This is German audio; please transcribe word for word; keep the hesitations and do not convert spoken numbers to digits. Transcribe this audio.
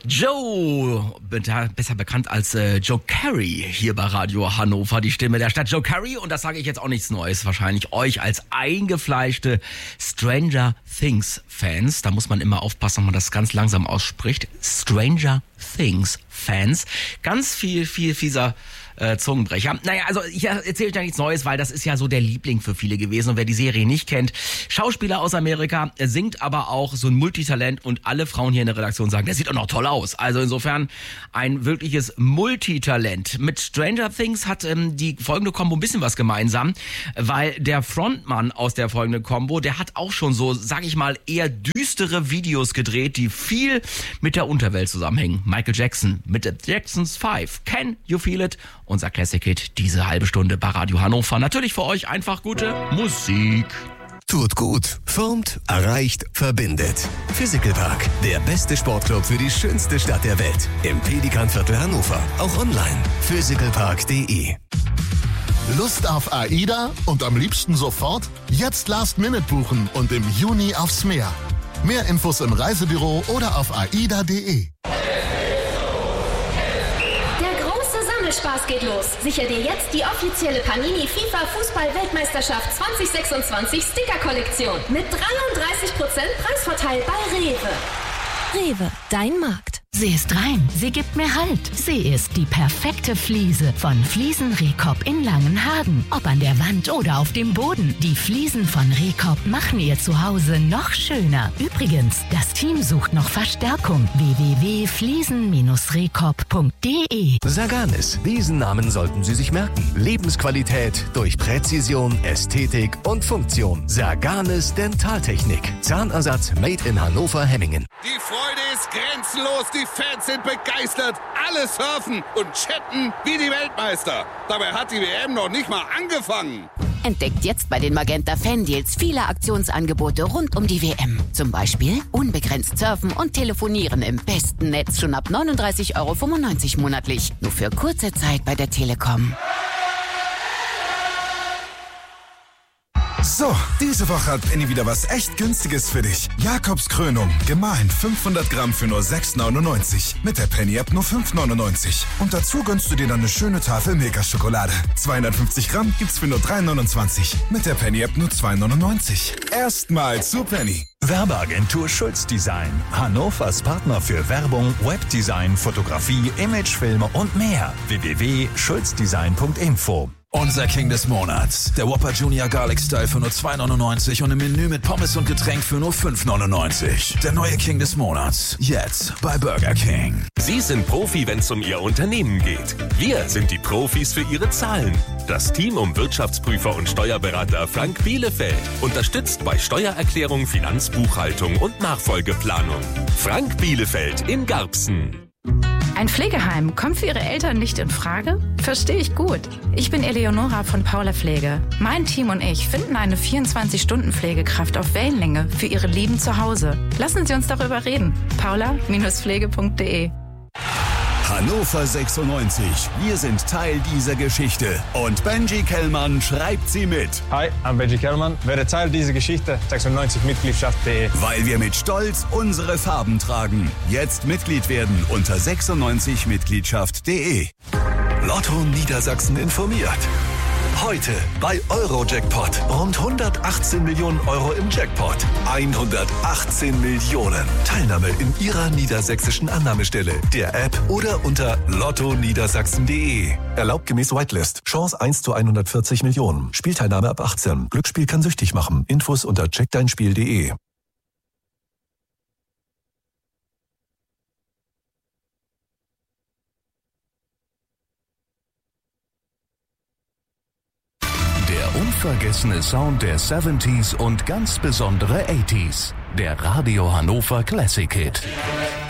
Joe, besser bekannt als äh, Joe Carey hier bei Radio Hannover, die Stimme der Stadt. Joe Carey, und das sage ich jetzt auch nichts Neues, wahrscheinlich euch als eingefleischte Stranger Things Fans. Da muss man immer aufpassen, wenn man das ganz langsam ausspricht. Stranger Things Fans. Ganz viel, viel fieser äh, Zungenbrecher. Naja, also ich erzähle euch da nichts Neues, weil das ist ja so der Liebling für viele gewesen. Und wer die Serie nicht kennt, Schauspieler aus Amerika, singt aber auch so ein Multitalent, und alle Frauen hier in der Redaktion sagen, der sieht auch noch toll aus. Also insofern ein wirkliches Multitalent. Mit Stranger Things hat ähm, die folgende Kombo ein bisschen was gemeinsam, weil der Frontmann aus der folgenden Kombo, der hat auch schon so, sag ich mal, eher düstere Videos gedreht, die viel mit der Unterwelt zusammenhängen. Michael Jackson mit The Jacksons Five. Can You Feel It? Unser Classic-Hit, diese halbe Stunde bei Radio Hannover. Natürlich für euch einfach gute Musik. Tut gut, formt, erreicht, verbindet. Physical Park, der beste Sportclub für die schönste Stadt der Welt. Im Pelikanviertel Hannover. Auch online. physical park punkt de. Lust auf AIDA und am liebsten sofort? Jetzt Last Minute buchen und im Juni aufs Meer. Mehr Infos im Reisebüro oder auf aida punkt de. Spaß geht los. Sicher dir jetzt die offizielle Panini FIFA Fußball-Weltmeisterschaft zwanzig sechsundzwanzig Sticker-Kollektion mit dreiunddreißig Prozent Preisvorteil bei Rewe. Rewe, dein Markt. Sie ist rein, sie gibt mir Halt. Sie ist die perfekte Fliese von Fliesen Rehkopp in Langenhagen. Ob an der Wand oder auf dem Boden, die Fliesen von Rehkopp machen ihr Zuhause noch schöner. Übrigens, das Team sucht noch Verstärkung. w w w punkt fliesen rehkopp punkt de. Saganis, diesen Namen sollten Sie sich merken. Lebensqualität durch Präzision, Ästhetik und Funktion. Saganis Dentaltechnik. Zahnersatz made in Hannover-Hemmingen. Die Freude ist grenzenlos, die Fans sind begeistert, alle surfen und chatten wie die Weltmeister. Dabei hat die W M noch nicht mal angefangen. Entdeckt jetzt bei den Magenta Fan-Deals viele Aktionsangebote rund um die W M. Zum Beispiel unbegrenzt surfen und telefonieren im besten Netz schon ab neununddreißig Euro fünfundneunzig monatlich. Nur für kurze Zeit bei der Telekom. So, diese Woche hat Penny wieder was echt Günstiges für dich. Jakobs Krönung, gemahlen fünfhundert Gramm für nur sechs neunundneunzig. Mit der Penny-App nur fünf neunundneunzig. Und dazu gönnst du dir dann eine schöne Tafel Milka-Schokolade. zweihundertfünfzig Gramm gibt's für nur drei neunundzwanzig. Mit der Penny-App nur zwei neunundneunzig. Erstmal zu Penny. Werbeagentur Schulz Design. Hannovers Partner für Werbung, Webdesign, Fotografie, Imagefilme und mehr. w w w punkt schulzdesign punkt info. Unser King des Monats. Der Whopper Junior Garlic Style für nur zwei neunundneunzig und im Menü mit Pommes und Getränk für nur fünf neunundneunzig. Der neue King des Monats. Jetzt bei Burger King. Sie sind Profi, wenn es um Ihr Unternehmen geht. Wir sind die Profis für Ihre Zahlen. Das Team um Wirtschaftsprüfer und Steuerberater Frank Bielefeld unterstützt bei Steuererklärung, Finanzbuchhaltung und Nachfolgeplanung. Frank Bielefeld in Garbsen. Ein Pflegeheim kommt für Ihre Eltern nicht in Frage? Verstehe ich gut. Ich bin Eleonora von Paula Pflege. Mein Team und ich finden eine vierundzwanzig Stunden Pflegekraft auf Wellenlänge für Ihre Lieben zu Hause. Lassen Sie uns darüber reden. paula Pflege punkt de. Hannover sechsundneunzig. Wir sind Teil dieser Geschichte. Und Benji Kellmann schreibt sie mit. Hi, I'm Benji Kellmann, werde Teil dieser Geschichte. sechsundneunzig Mitgliedschaft punkt de. Weil wir mit Stolz unsere Farben tragen. Jetzt Mitglied werden unter sechsundneunzig mitgliedschaft punkt de. Lotto Niedersachsen informiert. Heute bei Eurojackpot. Rund hundertachtzehn Millionen Euro im Jackpot. hundertachtzehn Millionen. Teilnahme in Ihrer niedersächsischen Annahmestelle, der App oder unter lotto niedersachsen punkt de. Erlaubt gemäß Whitelist. Chance eins zu hundertvierzig Millionen. Spielteilnahme ab achtzehn. Glücksspiel kann süchtig machen. Infos unter check dein spiel punkt de. Unvergessene Sound der siebziger und ganz besondere achtziger. Der Radio Hannover Classic Hit.